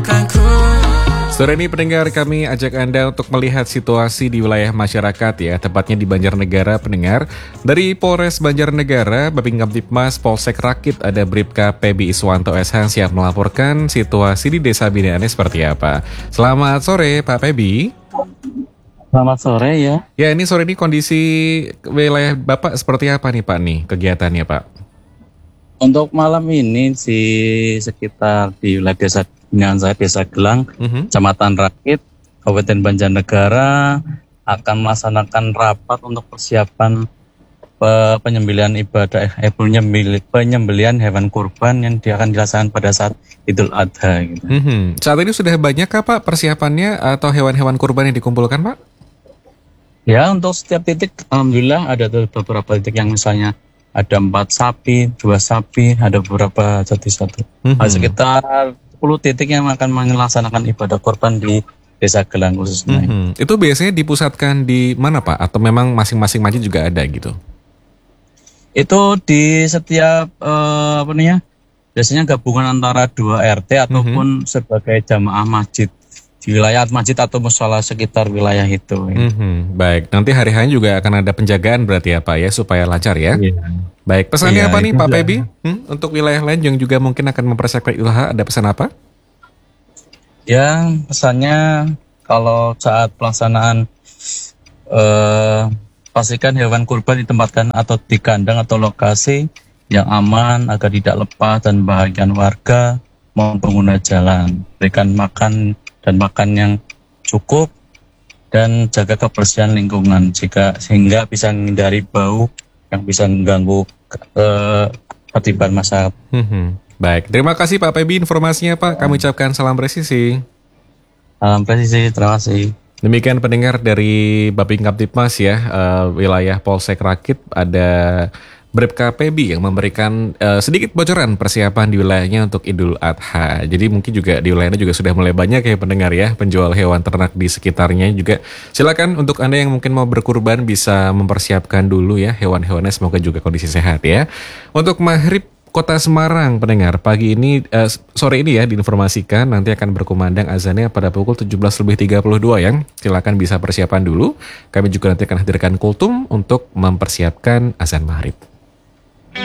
Sore ini pendengar, kami ajak Anda untuk melihat situasi di wilayah masyarakat ya, tepatnya di Banjarnegara pendengar. Dari Polres Banjarnegara, Babin Kamtibmas Polsek Rakit ada Bribka Pebi Iswanto SH siap melaporkan situasi di Desa Binaannya seperti apa. Selamat sore Pak Pebi. Selamat sore ya. Ya, ini sore ini kondisi wilayah Bapak seperti apa nih Pak nih kegiatannya Pak? Untuk malam ini sekitar di wilayah Desa Binaan saya, Desa Gelang, Kecamatan Rakit, Kabupaten Banjarnegara akan melaksanakan rapat untuk persiapan penyembelihan penyembelihan hewan kurban yang akan dilaksanakan pada saat Idul Adha. Gitu. Saat ini sudah banyak Pak persiapannya atau hewan-hewan kurban yang dikumpulkan Pak? Ya, untuk setiap titik alhamdulillah ada beberapa titik yang misalnya ada 4 sapi, 2 sapi, ada beberapa jadi satu. Sekitar 10 titik yang akan melaksanakan ibadah korban di Desa Gelang khususnya. Itu biasanya dipusatkan di mana Pak? Atau memang masing-masing masjid juga ada gitu? Itu di setiap biasanya gabungan antara 2 RT ataupun sebagai jamaah masjid di wilayah masjid atau mushola sekitar wilayah itu. Baik, nanti hari-hari juga akan ada penjagaan berarti ya Pak ya, supaya lancar ya. Baik, pesannya apa nih Pak Pebi? Untuk wilayah lain yang juga mungkin akan mempersiapkan Idul Adha, ada pesan apa? Ya, pesannya kalau saat pelaksanaan pastikan hewan kurban ditempatkan atau di kandang atau lokasi yang aman agar tidak lepas dan membahagiakan warga maupun pengguna jalan. Berikan makan dan makan yang cukup dan jaga kebersihan lingkungan sehingga bisa menghindari bau yang bisa mengganggu ketertiban masyarakat. Baik, terima kasih Pak Pebi informasinya Pak. Kami ucapkan salam presisi. Salam presisi, terima kasih. Demikian pendengar dari Babin Kamtibmas ya, wilayah Polsek Rakit ada Bribka Pebi yang memberikan sedikit bocoran persiapan di wilayahnya untuk Idul Adha. Jadi mungkin juga di wilayahnya juga sudah mulai banyak ya pendengar ya, penjual hewan ternak di sekitarnya juga. Silakan untuk Anda yang mungkin mau berkurban bisa mempersiapkan dulu ya hewan-hewannya, semoga juga kondisi sehat ya. Untuk Maghrib Kota Semarang pendengar, pagi ini, sore ini ya diinformasikan nanti akan berkumandang azannya pada pukul 17.32 yang silakan bisa persiapan dulu. Kami juga nanti akan hadirkan kultum untuk mempersiapkan azan Maghrib.